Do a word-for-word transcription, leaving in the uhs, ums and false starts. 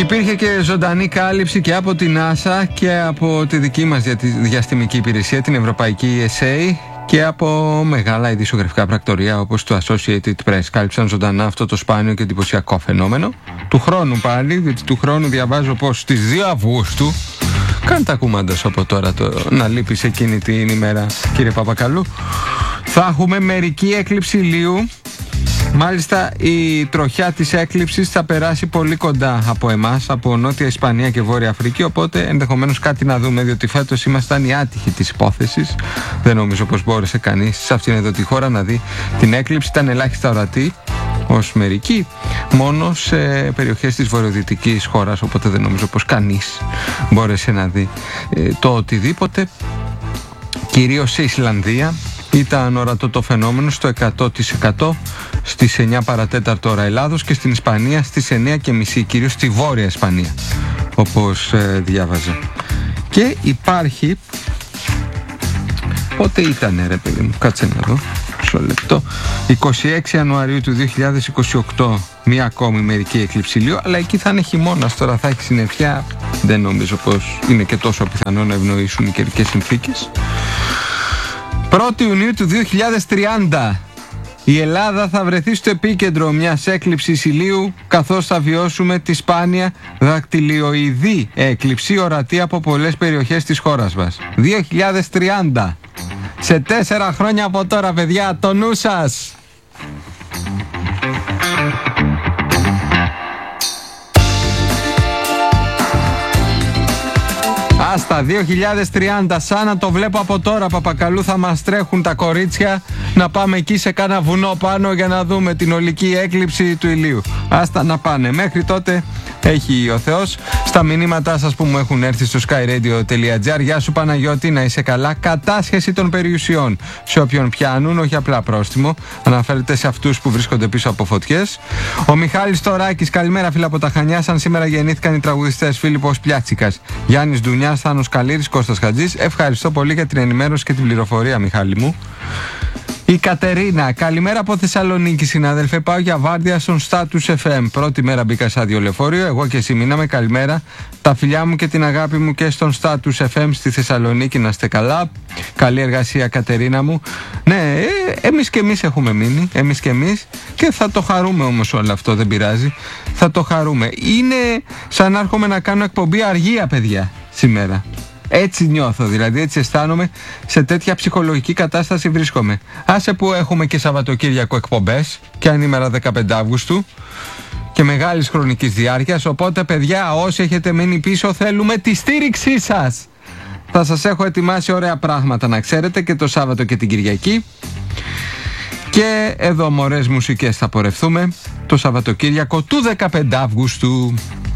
Υπήρχε και ζωντανή κάλυψη και από την NASA και από τη δική μας διαστημική υπηρεσία, την Ευρωπαϊκή ες έι, και από μεγάλα ειδησιογραφικά πρακτορεία όπως το Associated Press. Κάλυψαν ζωντανά αυτό το σπάνιο και εντυπωσιακό φαινόμενο. Του χρόνου πάλι, διότι του χρόνου διαβάζω πως στις δύο Αυγούστου, κάνε τα κουμάντα σου από τώρα το, να λείπεις εκείνη την ημέρα, κύριε Παπακαλού, θα έχουμε μερική έκλειψη ηλίου. Μάλιστα η τροχιά της έκλειψης θα περάσει πολύ κοντά από εμάς, από Νότια Ισπανία και Βόρεια Αφρική, οπότε ενδεχομένως κάτι να δούμε, διότι φέτος ήμασταν οι άτυχοι της υπόθεσης. Δεν νομίζω πως μπόρεσε κανείς σε αυτήν εδώ τη χώρα να δει την έκλειψη, ήταν ελάχιστα ορατή ως μερική, μόνο σε περιοχές της βορειοδυτικής χώρας, οπότε δεν νομίζω πως κανείς μπόρεσε να δει ε, το οτιδήποτε. Κυρίως σε Ισλανδία ήταν ορατό το φαινόμενο στο εκατό τοις εκατό, στις εννιά παρατέταρτο ώρα Ελλάδος, και στην Ισπανία στις εννιά και μισή, κυρίως στη Βόρεια Ισπανία, όπως ε, διάβαζα. Και υπάρχει, πότε ήτανε ρε παιδί μου, κάτσε να δω, μισό λεπτό, είκοσι έξι Ιανουαρίου του δύο χιλιάδες είκοσι οκτώ, μία ακόμη μερική έκλειψη ηλίου, αλλά εκεί θα είναι χειμώνας, τώρα θα έχει συννεφιά, δεν νομίζω πως είναι και τόσο πιθανό να ευνοήσουν οι καιρικές συνθήκες. πρώτη Ιουνίου του δύο χιλιάδες τριάντα, η Ελλάδα θα βρεθεί στο επίκεντρο μιας έκλειψης ηλίου, καθώς θα βιώσουμε τη σπάνια δακτυλιοειδή έκλειψη ορατή από πολλές περιοχές της χώρας μας. δύο χιλιάδες τριάντα. Σε τέσσερα χρόνια από τώρα, παιδιά, το νου σας! Άστα, δύο χιλιάδες τριάντα, σαν να το βλέπω από τώρα, Παπακαλού, θα μας τρέχουν τα κορίτσια να πάμε εκεί σε κάνα βουνό πάνω για να δούμε την ολική έκλειψη του ηλίου. Άστα να πάνε. Μέχρι τότε έχει ο Θεός. Στα μηνύματά σας που μου έχουν έρθει στο skyradio τελεία gr, γεια σου Παναγιώτη, να είσαι καλά. Κατάσχεση των περιουσιών σε όποιον πιάνουν, όχι απλά πρόστιμο. Αναφέρεται σε αυτούς που βρίσκονται πίσω από φωτιές. Ο Μιχάλης Τωράκης, καλημέρα φίλα από τα Χανιά. Σαν σήμερα γεννήθηκαν οι τραγουδιστές Φίλιππος Πλιάτσικας, Γιάννης Ντουνιάς, Θάνος Καλήρης, Κώστας Χατζής. Ευχαριστώ πολύ για την ενημέρωση και την πληροφορία, Μιχάλη μου. Η Κατερίνα, καλημέρα από Θεσσαλονίκη, συνάδελφε. Πάω για βάρδια στον Status εφ εμ. Πρώτη μέρα μπήκα σαν λεωφορείο. Εγώ και εσύ μείναμε. Καλημέρα. Τα φιλιά μου και την αγάπη μου και στον Status εφ εμ στη Θεσσαλονίκη. Να είστε καλά. Καλή εργασία, Κατερίνα μου. Ναι, ε, εμείς και εμείς έχουμε μείνει. Εμείς και εμείς. Και θα το χαρούμε όμως όλο αυτό. Δεν πειράζει. Θα το χαρούμε. Είναι σαν να έρχομαι να κάνω εκπομπή αργία, παιδιά, σήμερα. Έτσι νιώθω, δηλαδή έτσι αισθάνομαι, σε τέτοια ψυχολογική κατάσταση βρίσκομαι. Άσε που έχουμε και Σαββατοκύριακο εκπομπές, και αν ημέρα δεκαπέντε Αυγούστου, και μεγάλης χρονικής διάρκειας, οπότε παιδιά, όσοι έχετε μείνει πίσω, θέλουμε τη στήριξή σας. Θα σας έχω ετοιμάσει ωραία πράγματα, να ξέρετε, και το Σάββατο και την Κυριακή. Και εδώ μωρές μουσικές θα πορευθούμε το Σαββατοκύριακο του δεκαπέντε Αυγούστου.